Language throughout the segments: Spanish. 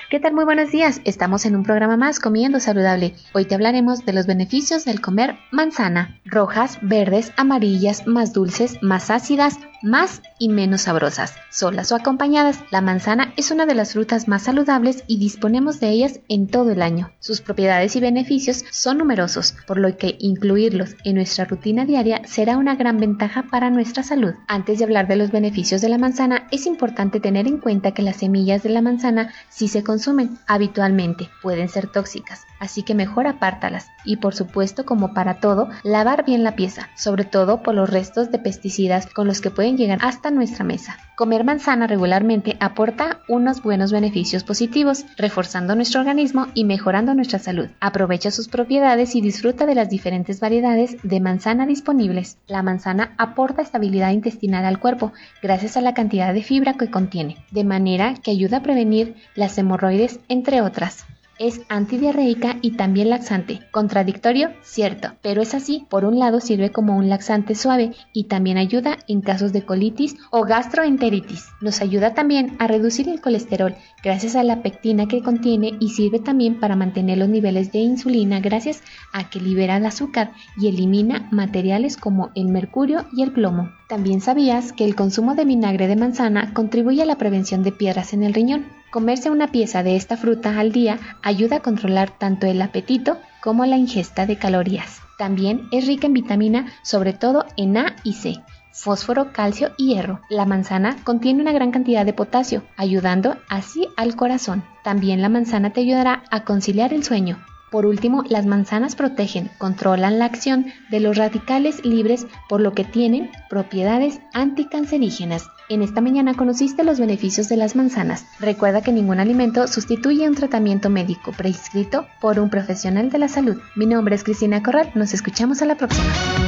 ¿Qué tal? Muy buenos días. Estamos en un programa más Comiendo Saludable. Hoy te hablaremos de los beneficios del comer manzana. Rojas, verdes, amarillas, más dulces, más ácidas, más y menos sabrosas. Solas o acompañadas, la manzana es una de las frutas más saludables y disponemos de ellas en todo el año. Sus propiedades y beneficios son numerosos, por lo que incluirlos en nuestra rutina diaria será una gran ventaja para nuestra salud. Antes de hablar de los beneficios de la manzana, es importante tener en cuenta que las semillas de la manzana, si se consumen habitualmente, pueden ser tóxicas, así que mejor apártalas. Y por supuesto, como para todo, lavar bien la pieza, sobre todo por los restos de pesticidas con los que pueden llegar hasta nuestra mesa. Comer manzana regularmente aporta unos buenos beneficios positivos, reforzando nuestro organismo y mejorando nuestra salud. Aprovecha sus propiedades y disfruta de las diferentes variedades de manzana disponibles. La manzana aporta estabilidad intestinal al cuerpo gracias a la cantidad de fibra que contiene, de manera que ayuda a prevenir las hemorroides, entre otras. Es antidiarreica y también laxante. ¿Contradictorio? Cierto, pero es así. Por un lado sirve como un laxante suave y también ayuda en casos de colitis o gastroenteritis. Nos ayuda también a reducir el colesterol gracias a la pectina que contiene y sirve también para mantener los niveles de insulina gracias a que libera el azúcar y elimina materiales como el mercurio y el plomo. ¿También sabías que el consumo de vinagre de manzana contribuye a la prevención de piedras en el riñón? Comerse una pieza de esta fruta al día ayuda a controlar tanto el apetito como la ingesta de calorías. También es rica en vitamina, sobre todo en A y C, fósforo, calcio y hierro. La manzana contiene una gran cantidad de potasio, ayudando así al corazón. También la manzana te ayudará a conciliar el sueño. Por último, las manzanas controlan la acción de los radicales libres, por lo que tienen propiedades anticancerígenas. En esta mañana conociste los beneficios de las manzanas. Recuerda que ningún alimento sustituye un tratamiento médico prescrito por un profesional de la salud. Mi nombre es Cristina Corral. Nos escuchamos a la próxima.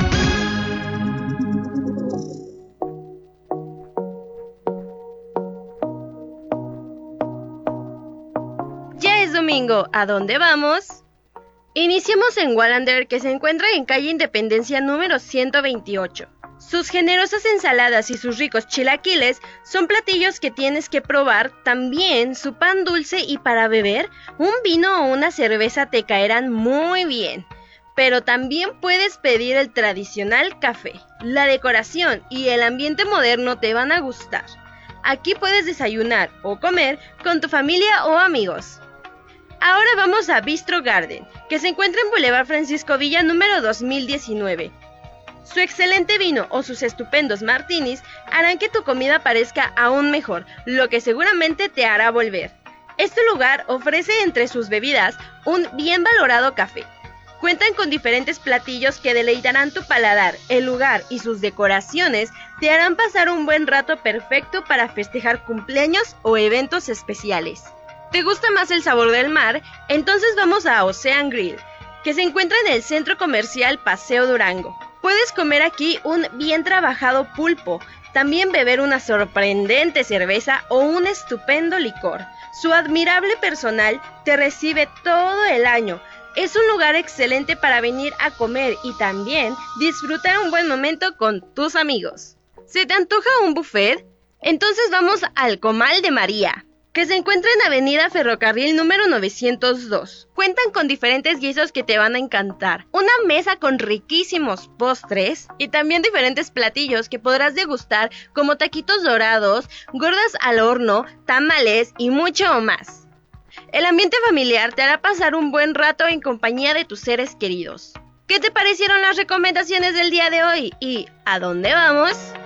Ya es domingo. ¿A dónde vamos? Iniciemos en Wallander, que se encuentra en calle Independencia número 128. Sus generosas ensaladas y sus ricos chilaquiles son platillos que tienes que probar. También su pan dulce, y para beber, un vino o una cerveza te caerán muy bien. Pero también puedes pedir el tradicional café. La decoración y el ambiente moderno te van a gustar. Aquí puedes desayunar o comer con tu familia o amigos. Ahora vamos a Bistro Garden, que se encuentra en Boulevard Francisco Villa número 2019. Su excelente vino o sus estupendos martinis harán que tu comida parezca aún mejor, lo que seguramente te hará volver. Este lugar ofrece entre sus bebidas un bien valorado café. Cuentan con diferentes platillos que deleitarán tu paladar. El lugar y sus decoraciones te harán pasar un buen rato perfecto para festejar cumpleaños o eventos especiales. ¿Te gusta más el sabor del mar? Entonces vamos a Ocean Grill, que se encuentra en el Centro Comercial Paseo Durango. Puedes comer aquí un bien trabajado pulpo, también beber una sorprendente cerveza o un estupendo licor. Su admirable personal te recibe todo el año. Es un lugar excelente para venir a comer y también disfrutar un buen momento con tus amigos. ¿Se te antoja un buffet? Entonces vamos al Comal de María, que se encuentra en Avenida Ferrocarril número 902. Cuentan con diferentes guisos que te van a encantar, una mesa con riquísimos postres y también diferentes platillos que podrás degustar, como taquitos dorados, gordas al horno, tamales y mucho más. El ambiente familiar te hará pasar un buen rato en compañía de tus seres queridos. ¿Qué te parecieron las recomendaciones del día de hoy? ¿Y a dónde vamos?